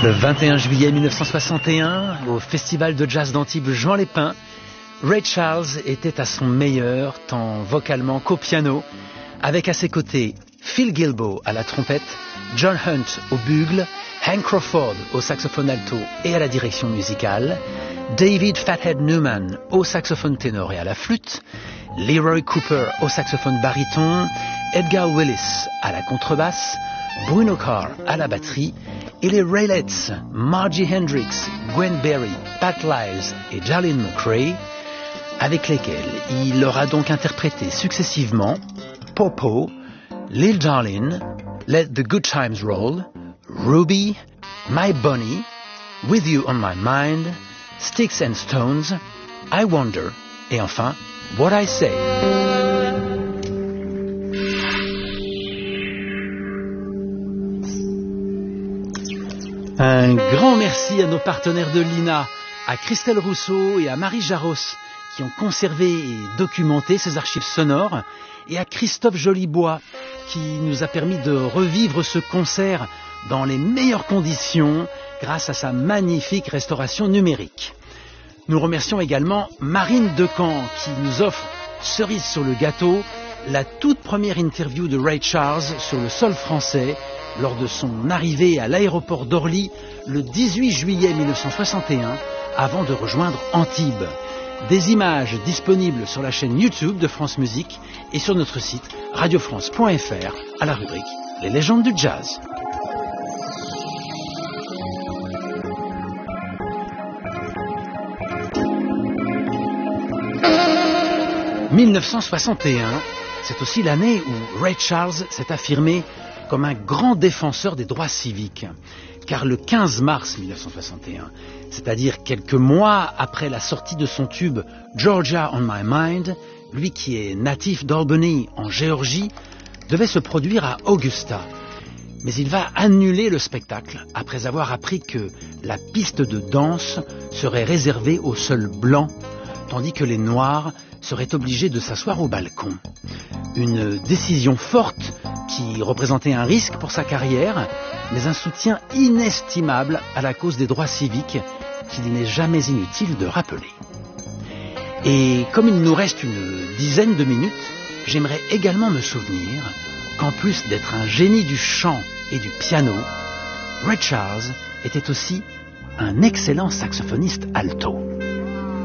Le 21 juillet 1961, au Festival de jazz d'Antibes Jean Lépin, Ray Charles était à son meilleur, tant vocalement qu'au piano, avec à ses côtés Phil Gilbo à la trompette, John Hunt au bugle, Hank Crawford au saxophone alto et à la direction musicale, David Fathead Newman au saxophone ténor et à la flûte, Leroy Cooper au saxophone baryton, Edgar Willis à la contrebasse, Bruno Carr à la batterie et les Raelettes, Margie Hendrix, Gwen Berry, Pat Lyles et Jarlene McRae, avec lesquels il aura donc interprété successivement Popo, Lil Darlin', Let the Good Times Roll, Ruby, My Bonnie, With You on My Mind, Sticks and Stones, I Wonder et enfin What I Say. Un grand merci à nos partenaires de l'INA, à Christelle Rousseau et à Marie Jaros qui ont conservé et documenté ces archives sonores, et à Christophe Jolibois qui nous a permis de revivre ce concert dans les meilleures conditions grâce à sa magnifique restauration numérique. Nous remercions également Marine Decamp qui nous offre, cerise sur le gâteau, la toute première interview de Ray Charles sur le sol français lors de son arrivée à l'aéroport d'Orly le 18 juillet 1961 avant de rejoindre Antibes. Des images disponibles sur la chaîne YouTube de France Musique et sur notre site radiofrance.fr à la rubrique Les légendes du jazz. « 1961, c'est aussi l'année où Ray Charles s'est affirmé comme un grand défenseur des droits civiques. Car le 15 mars 1961, c'est-à-dire quelques mois après la sortie de son tube Georgia on My Mind, lui qui est natif d'Albany en Géorgie, devait se produire à Augusta. Mais il va annuler le spectacle après avoir appris que la piste de danse serait réservée aux seuls blancs, tandis que les noirs seraient obligés de s'asseoir au balcon. Une décision forte qui représentait un risque pour sa carrière, mais un soutien inestimable à la cause des droits civiques qu'il n'est jamais inutile de rappeler. Et comme il nous reste une dizaine de minutes, j'aimerais également me souvenir qu'en plus d'être un génie du chant et du piano, Ray Charles était aussi un excellent saxophoniste alto.